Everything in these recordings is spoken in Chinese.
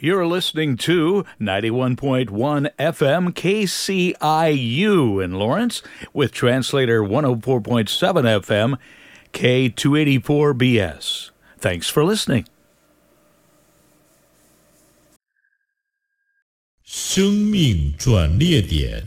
You're listening to 91.1 FM KCIU in Lawrence with translator 104.7 FM K284BS. Thanks for listening. 生命转捩点，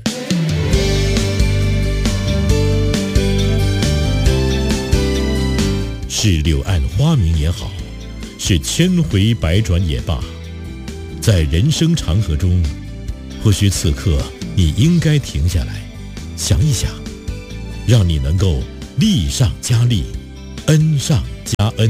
是柳暗花明也好，是千回百转也罢，在人生长河中，或许此刻你应该停下来，想一想，让你能够力上加力，恩上加恩。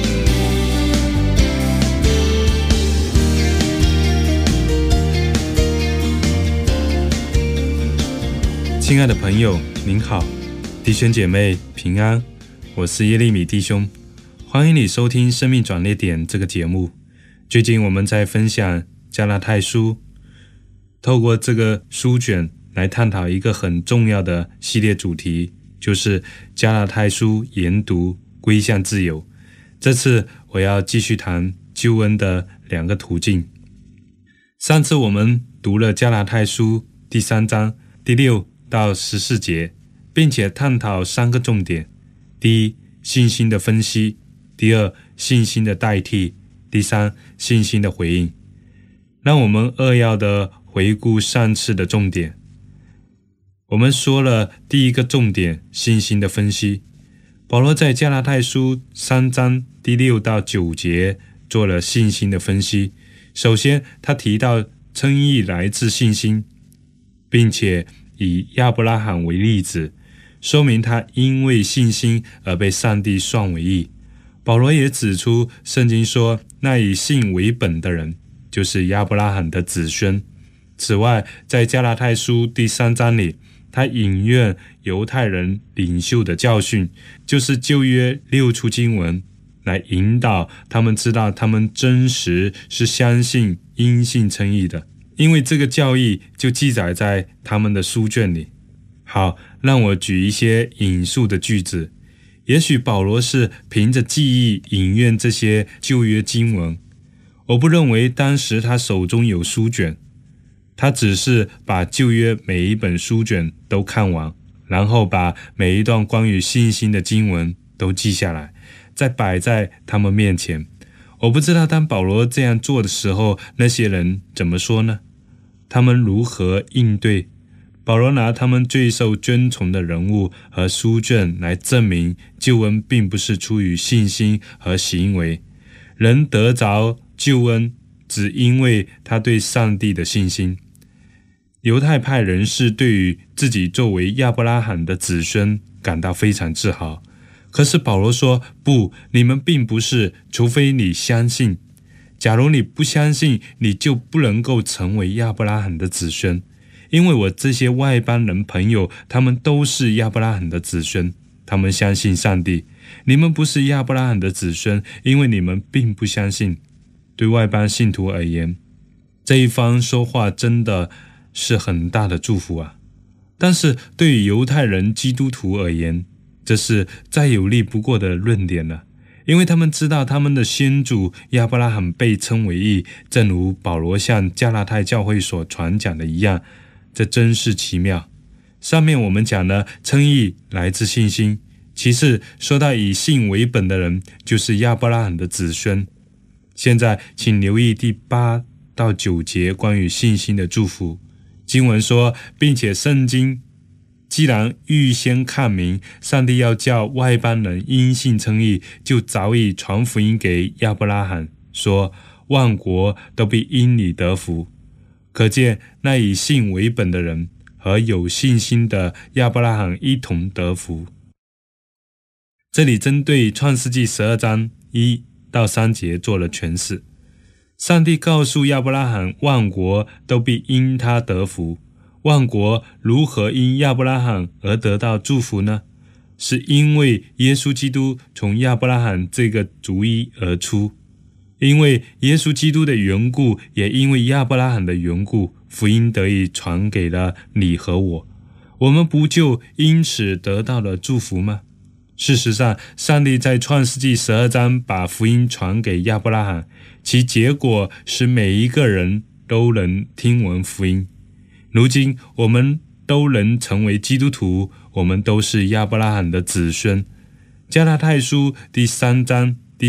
亲爱的朋友，您好，弟兄姐妹平安，我是耶利米弟兄，欢迎你收听生命转捩点这个节目。最近我们在分享加拉太书，透过这个书卷来探讨一个很重要的系列主题，就是加拉太书研读归向自由。这次我要继续谈救恩的两个途径。上次我们读了加拉太书第3章第6到14节，并且探讨3个重点：第一，信心的分析；第二，信心的代替；第三，信心的回应。让我们扼要的回顾上次的重点。我们说了第一个重点，信心的分析。保罗在加拉太书3章第6到9节做了信心的分析。首先，他提到称义来自信心，并且以亚伯拉罕为例子，说明他因为信心而被上帝算为义。保罗也指出，圣经说那以信为本的人就是亚伯拉罕的子孙。此外，在加拉太书第3章里，他引用犹太人领袖的教训，就是旧约6处经文，来引导他们知道他们真实是相信因信称义的，因为这个教义就记载在他们的书卷里。好，让我举一些引述的句子。也许保罗是凭着记忆引用这些旧约经文，我不认为当时他手中有书卷，他只是把旧约每一本书卷都看完，然后把每一段关于信心的经文都记下来，再摆在他们面前。我不知道当保罗这样做的时候，那些人怎么说呢？他们如何应对？保罗拿他们最受尊崇的人物和书卷来证明救恩并不是出于信心和行为，人得着救恩只因为他对上帝的信心。犹太派人士对于自己作为亚伯拉罕的子孙感到非常自豪，可是保罗说，不，你们并不是，除非你相信。假如你不相信，你就不能够成为亚伯拉罕的子孙。因为我这些外邦人朋友，他们都是亚伯拉罕的子孙，他们相信上帝。你们不是亚伯拉罕的子孙，因为你们并不相信。对外邦信徒而言，这一番说话真的是很大的祝福啊！但是对于犹太人基督徒而言，这是再有力不过的论点了，因为他们知道他们的先祖亚伯拉罕被称为义，正如保罗向加拉太教会所传讲的一样，这真是奇妙。上面我们讲了称义来自信心，其次说到以信为本的人就是亚伯拉罕的子孙。现在请留意第8到9节关于信心的祝福。经文说，并且圣经既然预先看明上帝要叫外邦人因信称义，就早已传福音给亚伯拉罕，说万国都必因你得福。可见那以信为本的人和有信心的亚伯拉罕一同得福。这里针对创世纪12章1到3节做了诠释。上帝告诉亚伯拉罕，万国都必因他得福。万国如何因亚伯拉罕而得到祝福呢？是因为耶稣基督从亚伯拉罕这个族裔而出。因为耶稣基督的缘故，也因为亚伯拉罕的缘故，福音得以传给了你和我。我们不就因此得到了祝福吗？事实上，上帝在创世纪12章把福音传给亚伯拉罕， 其结果使每一个人都能听闻福音。如今我们都能成为基督徒，我们都是亚伯拉罕的子孙。加拉太书第3章第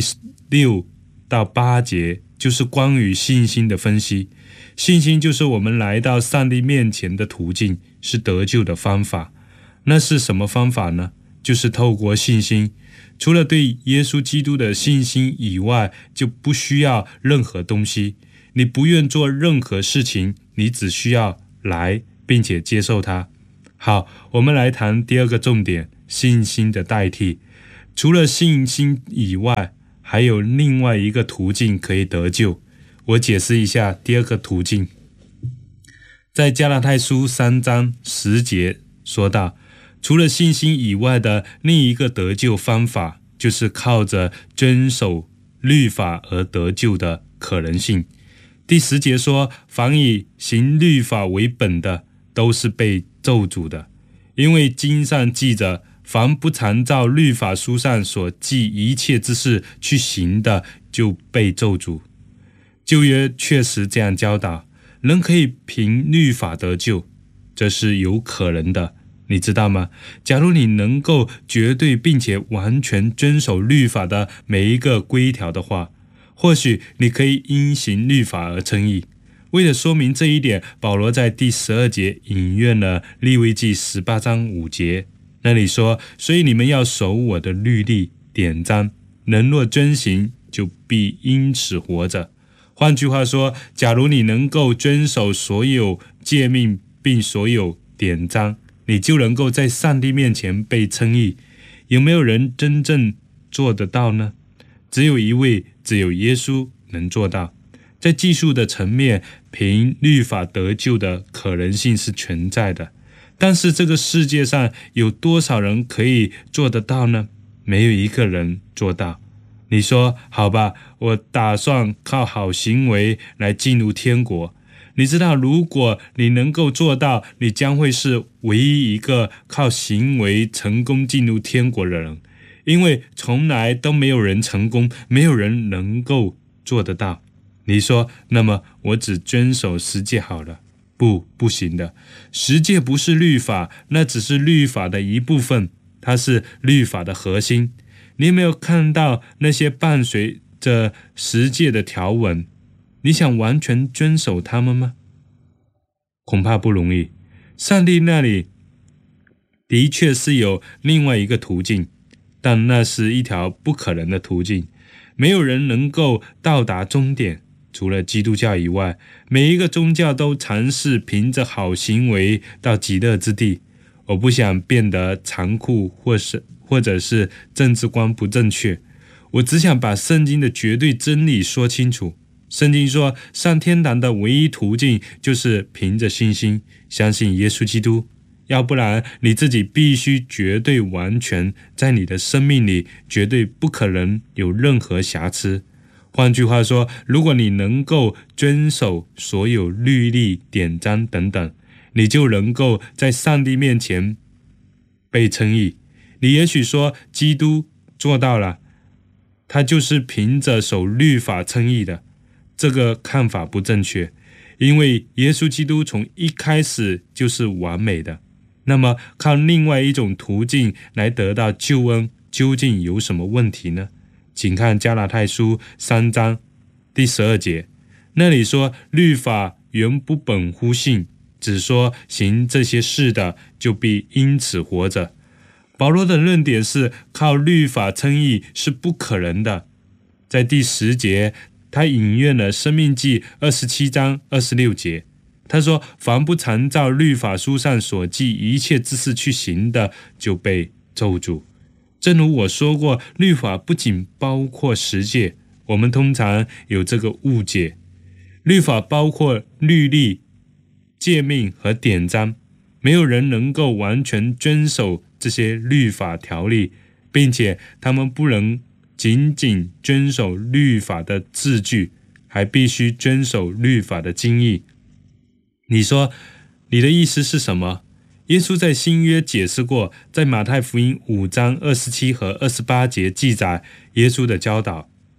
6到8节就是关于信心的分析。信心就是我们来到上帝面前的途径，是得救的方法。那是什么方法呢？就是透过信心。除了对耶稣基督的信心以外，就不需要任何东西。你不愿做任何事情，你只需要来并且接受它。好，我们来谈第二个重点，信心的代替。除了信心以外，还有另外一个途径可以得救。我解释一下第二个途径。在加拉太书3章10节说到，除了信心以外的另一个得救方法，就是靠着遵守律法而得救的可能性。第10节说，凡以行律法为本的，都是被咒诅的，因为经上记着，凡不常照律法书上所记一切之事去行的，就被咒诅。旧约确实这样教导，人可以凭律法得救，这是有可能的，你知道吗？假如你能够绝对并且完全遵守律法的每一个规条的话，或许你可以因行律法而称义。为了说明这一点，保罗在第12节引用了利未记18章5节，那里说，所以你们要守我的律例典章，人若遵行，就必因此活着。换句话说，假如你能够遵守所有诫命并所有典章，你就能够在上帝面前被称义。有没有人真正做得到呢？只有一位，只有耶稣能做到。在技术的层面，凭律法得救的可能性是存在的，但是这个世界上有多少人可以做得到呢？没有一个人做到。你说好吧，我打算靠好行为来进入天国。你知道，如果你能够做到，你将会是唯一一个靠行为成功进入天国的人，因为从来都没有人成功，没有人能够做得到。你说，那么我只遵守10诫好了。不行的。10诫不是律法，那只是律法的一部分，它是律法的核心。你有没有看到那些伴随着10诫的条文？你想完全遵守它们吗？恐怕不容易。上帝那里的确是有另外一个途径，但那是一条不可能的途径。没有人能够到达终点，除了基督教以外，每一个宗教都尝试凭着好行为到极乐之地。我不想变得残酷或者是政治观不正确，我只想把圣经的绝对真理说清楚。圣经说，上天堂的唯一途径就是凭着信心相信耶稣基督，要不然你自己必须绝对完全，在你的生命里绝对不可能有任何瑕疵。换句话说，如果你能够遵守所有律例典章等等，你就能够在上帝面前被称义。你也许说，基督做到了，他就是凭着守律法称义的。这个看法不正确，因为耶稣基督从一开始就是完美的。那么靠另外一种途径来得到救恩，究竟有什么问题呢？请看加拉太书3章第12节，那里说，律法原不本乎信，只说行这些事的，就必因此活着。保罗的论点是，靠律法称义是不可能的。在第10节，他引用了申命记27章26节，他说，凡不常照律法书上所记一切之事去行的，就被咒诅。正如我说过，律法不仅包括10诫，我们通常有这个误解。律法包括律例、诫命和典章，没有人能够完全遵守这些律法条例，并且他们不能仅仅遵守律法的字句，还必须遵守律法的精义。你说，你的意思是什么？耶稣在新约解释过，在马太福音5章27和28节记载耶稣的教导。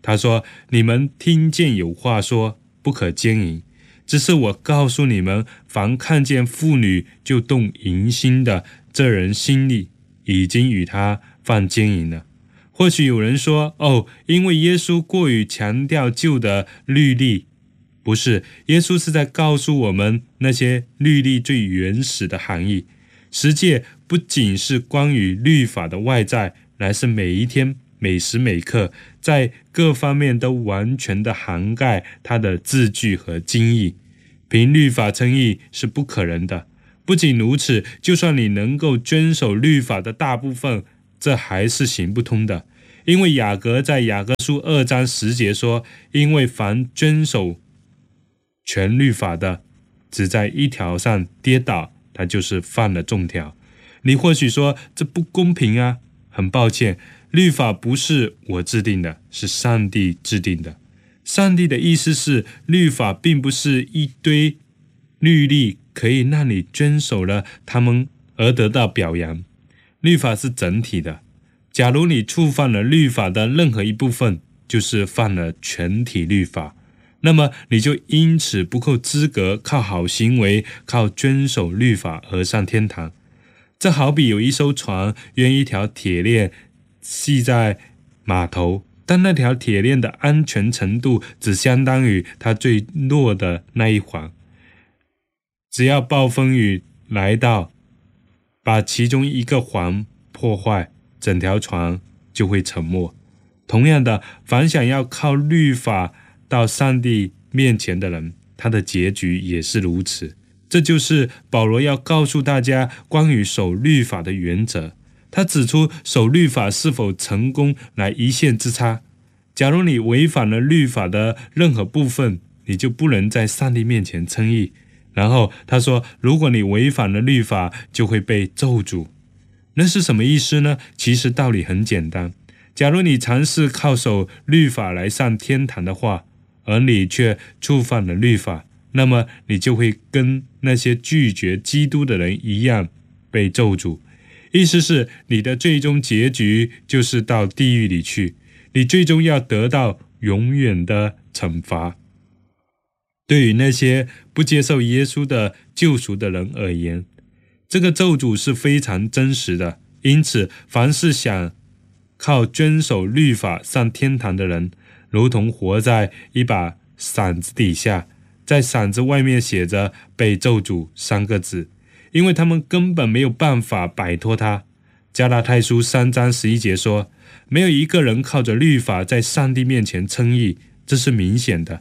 他说，你们听见有话说，不可奸淫。只是我告诉你们，凡看见妇女就动淫心的，这人心里已经与他犯奸淫了。或许有人说，因为耶稣过于强调旧的律例。不是，耶稣是在告诉我们那些律例最原始的含义。十诫不仅是关于律法的外在，乃是每一天每时每刻在各方面都完全的涵盖它的字句和经义。凭律法称义是不可能的。不仅如此，就算你能够遵守律法的大部分，这还是行不通的。因为雅各在雅各书2章10节说，因为凡遵守全律法的，只在一条上跌倒，他就是犯了众条。你或许说，这不公平啊。很抱歉，律法不是我制定的，是上帝制定的。上帝的意思是，律法并不是一堆律例可以让你遵守了他们而得到表扬。律法是整体的，假如你触犯了律法的任何一部分，就是犯了全体律法，那么你就因此不够资格靠好行为，靠遵守律法而上天堂。这好比有一艘船用一条铁链系在码头，但那条铁链的安全程度只相当于它最弱的那一环。只要暴风雨来到，把其中一个环破坏，整条船就会沉没。同样的，凡想要靠律法到上帝面前的人，他的结局也是如此。这就是保罗要告诉大家关于守律法的原则。他指出守律法是否成功乃一线之差。假如你违反了律法的任何部分，你就不能在上帝面前称义。然后他说，如果你违反了律法，就会被咒诅。那是什么意思呢？其实道理很简单。假如你尝试靠守律法来上天堂的话，而你却触犯了律法，那么你就会跟那些拒绝基督的人一样被咒诅。意思是，你的最终结局就是到地狱里去，你最终要得到永远的惩罚。对于那些不接受耶稣的救赎的人而言，这个咒诅是非常真实的。因此，凡是想靠遵守律法上天堂的人，如同活在一把伞子底下，在伞子外面写着被咒诅3个字，因为他们根本没有办法摆脱它。加拉太书3章11节说，没有一个人靠着律法在上帝面前称义，这是明显的。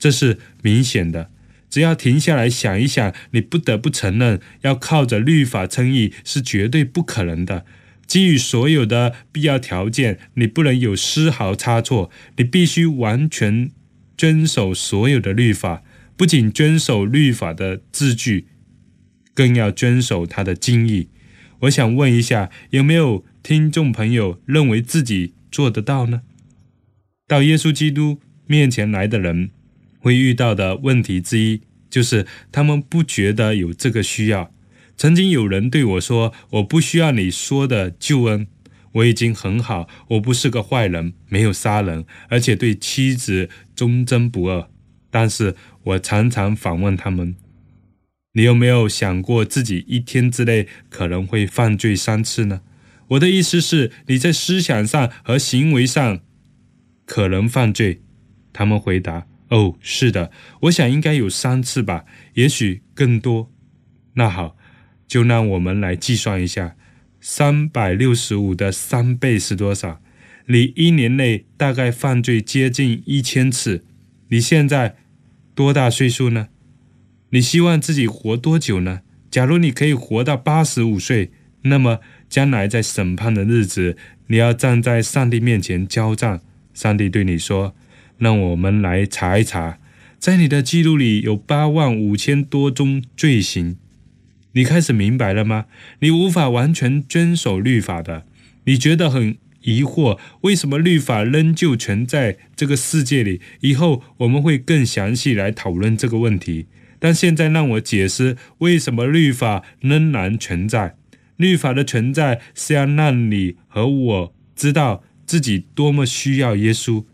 只要停下来想一想，你不得不承认，要靠着律法称义是绝对不可能的。基于所有的必要条件，你不能有丝毫差错，你必须完全遵守所有的律法，不仅遵守律法的字句，更要遵守它的经义。我想问一下，有没有听众朋友认为自己做得到呢？到耶稣基督面前来的人会遇到的问题之一，就是他们不觉得有这个需要。曾经有人对我说，我不需要你说的救恩，我已经很好，我不是个坏人，没有杀人，而且对妻子忠贞不二。但是我常常反问他们，你有没有想过自己一天之内可能会犯罪3次呢？我的意思是，你在思想上和行为上可能犯罪。他们回答，是的，我想应该有3次吧，也许更多。那好，就让我们来计算一下，365的3倍是多少？你1年内大概犯罪接近1000次。你现在多大岁数呢？你希望自己活多久呢？假如你可以活到85岁，那么将来在审判的日子，你要站在上帝面前交账。上帝对你说，让我们来查一查，在你的记录里有85000多宗罪行。你开始明白了吗？你无法完全遵守律法的。你觉得很疑惑，为什么律法仍旧存在这个世界里？以后我们会更详细来讨论这个问题。但现在让我解释为什么律法仍然存在。律法的存在是要让你和我知道自己多么需要耶稣。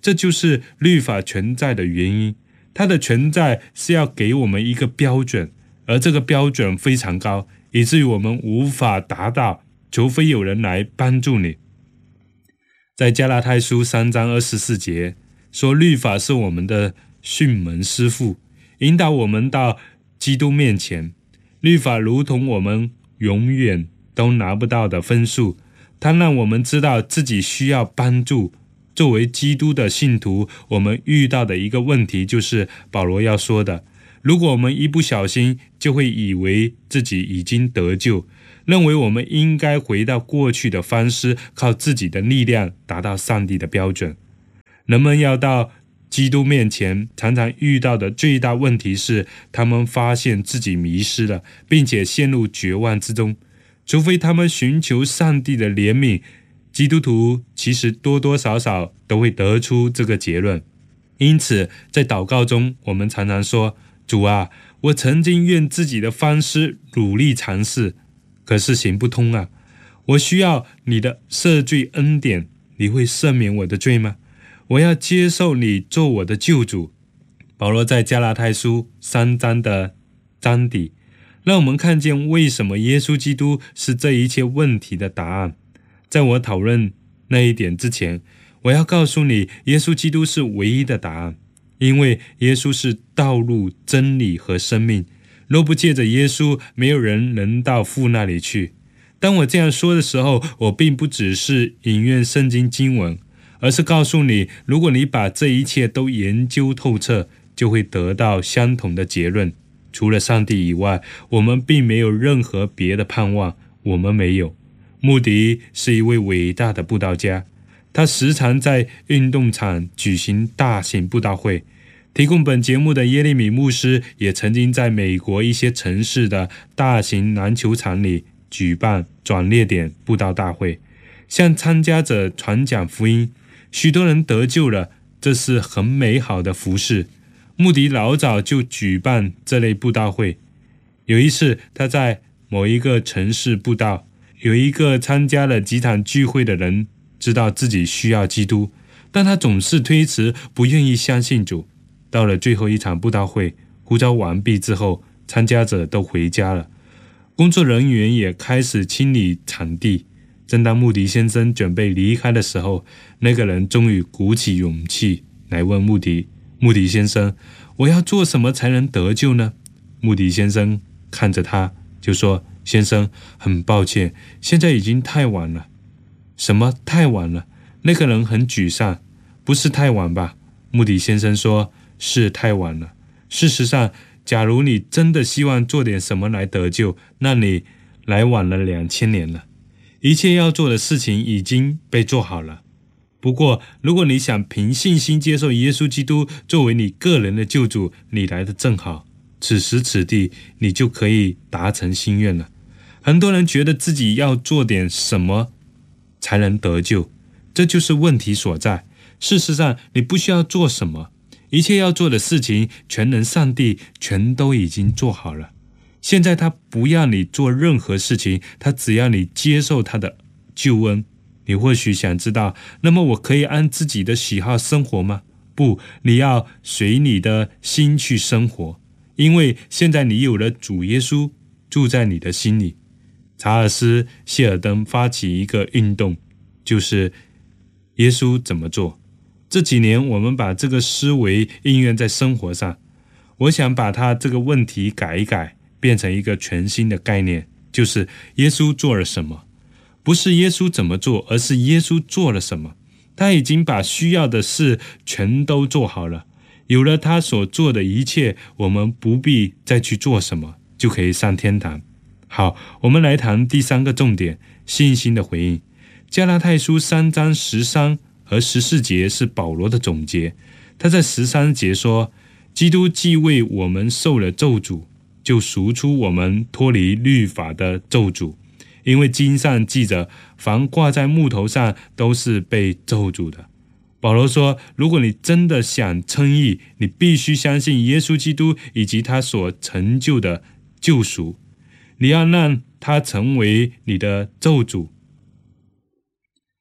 这就是律法存在的原因。它的存在是要给我们一个标准，而这个标准非常高，以至于我们无法达到，除非有人来帮助你。在加拉太书3章24节说，律法是我们的训门师傅，引导我们到基督面前。律法如同我们永远都拿不到的分数，它让我们知道自己需要帮助。作为基督的信徒，我们遇到的一个问题就是保罗要说的，如果我们一不小心就会以为自己已经得救，认为我们应该回到过去的方式，靠自己的力量达到上帝的标准。人们要到基督面前，常常遇到的最大问题是，他们发现自己迷失了，并且陷入绝望之中。除非他们寻求上帝的怜悯，基督徒其实多多少少都会得出这个结论。因此，在祷告中，我们常常说，主啊，我曾经用自己的方式努力尝试，可是行不通啊！我需要你的赦罪恩典，你会赦免我的罪吗？我要接受你做我的救主。保罗在加拉太书3章的章底，让我们看见为什么耶稣基督是这一切问题的答案。在我讨论那一点之前，我要告诉你，耶稣基督是唯一的答案，因为耶稣是道路、真理和生命。若不借着耶稣，没有人能到父那里去。当我这样说的时候，我并不只是引用圣经经文，而是告诉你，如果你把这一切都研究透彻，就会得到相同的结论。除了上帝以外，我们并没有任何别的盼望，我们没有。穆迪是一位伟大的布道家，他时常在运动场举行大型布道会。提供本节目的耶利米牧师也曾经在美国一些城市的大型篮球场里举办转捩点布道大会，向参加者传讲福音。许多人得救了，这是很美好的服事。穆迪老早就举办这类布道会。有一次，他在某一个城市布道，有一个参加了几场聚会的人知道自己需要基督，但他总是推迟，不愿意相信主。到了最后一场布道会，呼召完毕之后，参加者都回家了，工作人员也开始清理场地。正当穆迪先生准备离开的时候，那个人终于鼓起勇气来问穆迪先生，我要做什么才能得救呢？穆迪先生看着他就说，先生，很抱歉，现在已经太晚了。什么太晚了？那个人很沮丧。不是太晚吧？穆迪先生说，是太晚了。事实上，假如你真的希望做点什么来得救，那你来晚了2000年了。一切要做的事情已经被做好了。不过，如果你想凭信心接受耶稣基督作为你个人的救主，你来得正好。此时此地，你就可以达成心愿了。很多人觉得自己要做点什么才能得救，这就是问题所在。事实上，你不需要做什么，一切要做的事情，全能上帝全都已经做好了。现在他不要你做任何事情，他只要你接受他的救恩。你或许想知道，那么我可以按自己的喜好生活吗？不，你要随你的心去生活，因为现在你有了主耶稣住在你的心里。查尔斯·谢尔登发起一个运动，就是耶稣怎么做。这几年我们把这个思维应用在生活上，我想把他这个问题改一改，变成一个全新的概念，就是耶稣做了什么。不是耶稣怎么做，而是耶稣做了什么。他已经把需要的事全都做好了，有了他所做的一切，我们不必再去做什么，就可以上天堂。好，我们来谈第3个重点，信心的回应。加拉太书3章13和14节是保罗的总结。他在13节说，基督既为我们受了咒诅，就赎出我们脱离律法的咒诅。因为经上记着，凡挂在木头上都是被咒诅的。保罗说，如果你真的想称义，你必须相信耶稣基督以及他所成就的救赎。你要让他成为你的咒诅。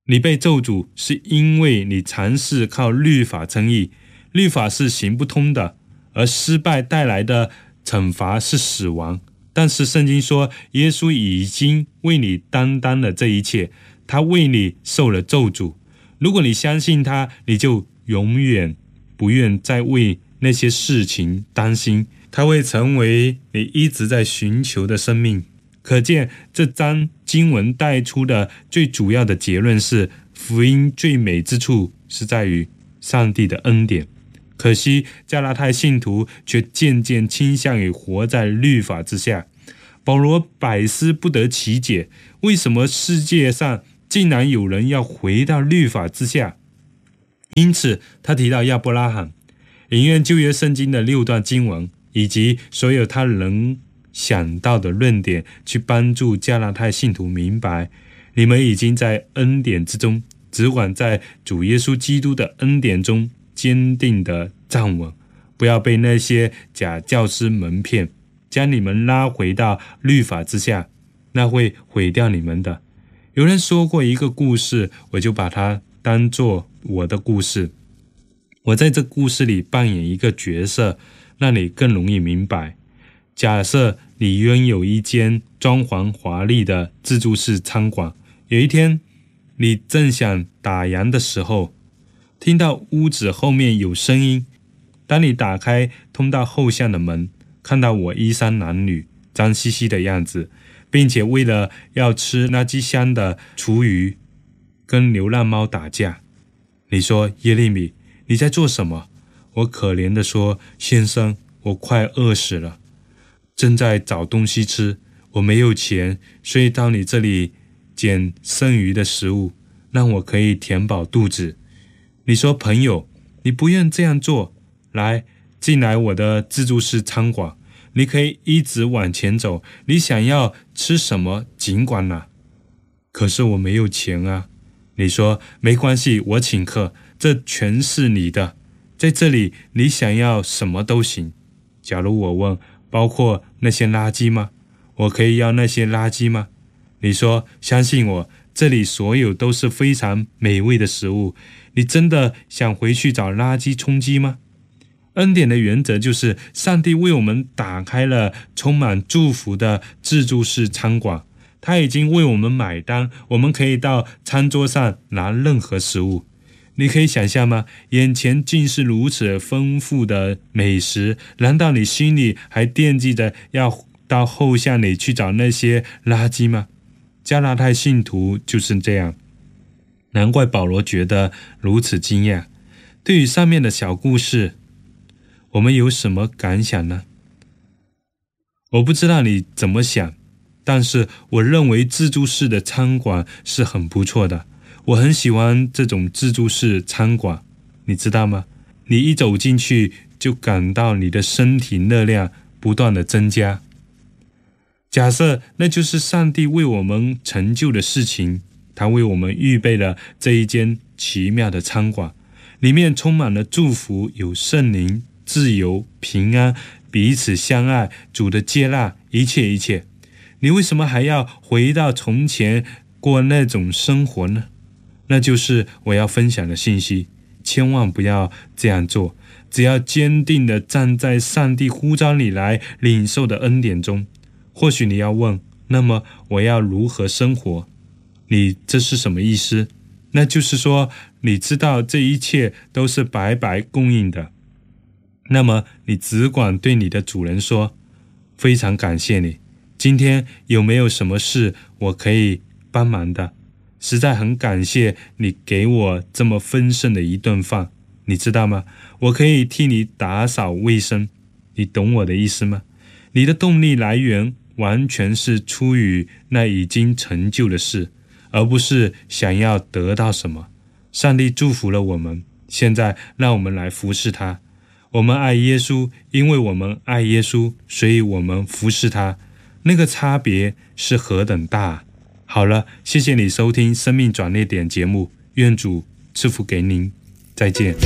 你被咒诅是因为你尝试靠律法称义，律法是行不通的，而失败带来的惩罚是死亡。但是圣经说，耶稣已经为你担当了这一切，他为你受了咒诅。如果你相信他，你就永远不愿再为那些事情担心，他会成为你一直在寻求的生命。可见这章经文带出的最主要的结论是，福音最美之处是在于上帝的恩典。可惜加拉太信徒却渐渐倾向于活在律法之下。保罗百思不得其解，为什么世界上竟然有人要回到律法之下？因此他提到亚伯拉罕，引用旧约圣经的6段经文，以及所有他能想到的论点，去帮助加拉太信徒明白，你们已经在恩典之中，只管在主耶稣基督的恩典中坚定的站稳，不要被那些假教师蒙骗，将你们拉回到律法之下，那会毁掉你们的。有人说过一个故事，我就把它当作我的故事。我在这故事里扮演一个角色，让你更容易明白。假设你拥有一间装潢华丽的自助式餐馆，有一天你正想打烊的时候，听到屋子后面有声音。当你打开通到后巷的门，看到我衣衫褴褛、脏兮兮的样子，并且为了要吃那鸡香的厨余，跟流浪猫打架。你说，耶利米，你在做什么？我可怜地说，先生，我快饿死了，正在找东西吃，我没有钱，所以到你这里捡剩余的食物，让我可以填饱肚子。你说，朋友，你不愿这样做，来，进来我的自助式餐馆，你可以一直往前走，你想要吃什么尽管拿。可是我没有钱啊。你说，没关系，我请客，这全是你的，在这里你想要什么都行。假如我问，包括那些垃圾吗？我可以要那些垃圾吗？你说，相信我，这里所有都是非常美味的食物，你真的想回去找垃圾充饥吗？恩典的原则就是上帝为我们打开了充满祝福的自助式餐馆，他已经为我们买单，我们可以到餐桌上拿任何食物。你可以想象吗？眼前竟是如此丰富的美食，难道你心里还惦记着要到后巷里去找那些垃圾吗？加拉太信徒就是这样，难怪保罗觉得如此惊讶。对于上面的小故事，我们有什么感想呢？我不知道你怎么想，但是我认为自助式的餐馆是很不错的。我很喜欢这种自助式餐馆，你知道吗？你一走进去就感到你的身体热量不断的增加。假设那就是上帝为我们成就的事情，他为我们预备了这一间奇妙的餐馆，里面充满了祝福，有圣灵、自由、平安、彼此相爱、主的接纳，一切一切。你为什么还要回到从前过那种生活呢？那就是我要分享的信息，千万不要这样做。只要坚定地站在上帝呼召你来领受的恩典中。或许你要问，那么我要如何生活？你这是什么意思？那就是说，你知道这一切都是白白供应的，那么你只管对你的主人说，非常感谢你，今天有没有什么事我可以帮忙的？实在很感谢你给我这么丰盛的一顿饭，你知道吗？我可以替你打扫卫生，你懂我的意思吗？你的动力来源完全是出于那已经成就的事，而不是想要得到什么。上帝祝福了我们，现在让我们来服侍他。我们爱耶稣，因为我们爱耶稣，所以我们服侍他。那个差别是何等大啊！好了，谢谢你收听生命转捩点节目，愿主赐福给您，再见。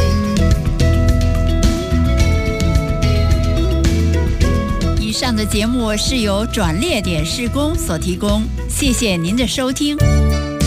以上的节目是由转捩点事工所提供，谢谢您的收听。